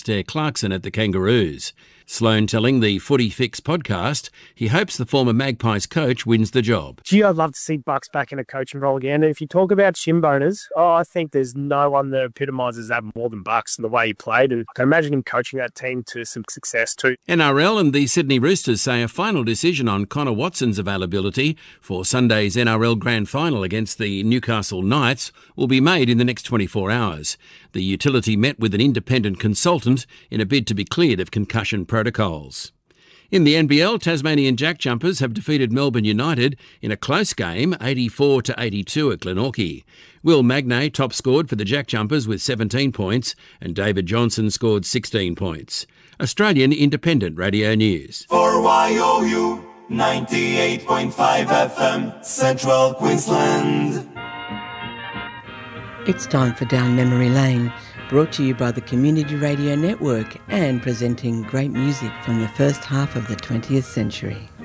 Alastair Clarkson at the Kangaroos. Sloan telling the Footy Fix podcast he hopes the former Magpies coach wins the job. Gee, I'd love to see Bucks back in a coaching role again. And if you talk about shin boners, I think there's no one that epitomises that more than Bucks in the way he played. And I can imagine him coaching that team to some success too. NRL and the Sydney Roosters say a final decision on Connor Watson's availability for Sunday's NRL Grand Final against the Newcastle Knights will be made in the next 24 hours. The utility met with an independent consultant in a bid to be cleared of concussion protocols. In the NBL, Tasmanian Jack Jumpers have defeated Melbourne United in a close game, 84-82 at Glenorchy. Will Magnay top scored for the Jack Jumpers with 17 points and David Johnson scored 16 points. Australian Independent Radio News. For YOU 98.5 FM, Central Queensland. It's time for Down Memory Lane, brought to you by the Community Radio Network and presenting great music from the first half of the 20th century.